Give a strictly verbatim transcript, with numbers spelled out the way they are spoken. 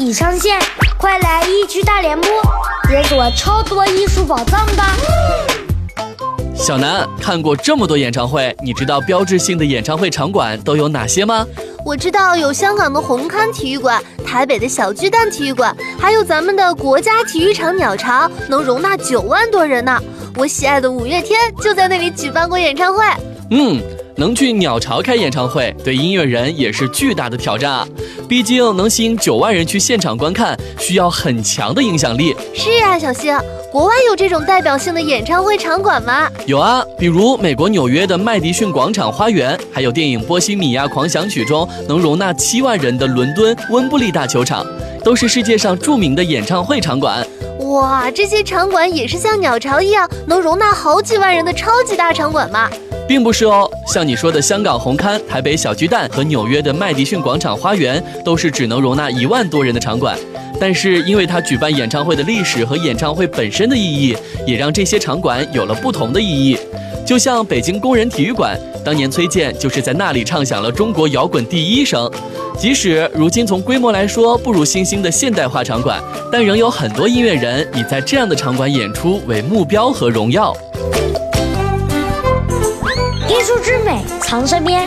已上线，快来一区大联播，解锁超多艺术宝藏吧！ 小南，看过这么多演唱会，你知道标志性的演唱会场馆都有哪些吗？ 我知道有香港的红磡体育馆，台北的小巨蛋体育馆，还有咱们的国家体育场鸟巢，能容纳九万多人呢。我喜爱的五月天就在那里举办过演唱会。 嗯，能去鸟巢开演唱会，对音乐人也是巨大的挑战啊！毕竟能吸引九万人去现场观看，需要很强的影响力。 是啊，小星，国外有这种代表性的演唱会场馆吗？ 有啊，比如美国纽约的麦迪逊广场花园，还有电影《波西米亚狂想曲》中能容纳七万人的伦敦温布利大球场，都是世界上著名的演唱会场馆。 哇，这些场馆也是像鸟巢一样能容纳好几万人的超级大场馆吗？ 并不是哦，像你说的香港红磡、台北小巨蛋和纽约的麦迪逊广场花园，都是只能容纳一万多人的场馆。但是因为它举办演唱会的历史和演唱会本身的意义，也让这些场馆有了不同的意义。就像北京工人体育馆，当年崔健就是在那里唱响了中国摇滚第一声。即使如今从规模来说不如新兴的现代化场馆，但仍有很多音乐人以在这样的场馆演出为目标和荣耀。 艺术之美藏身边，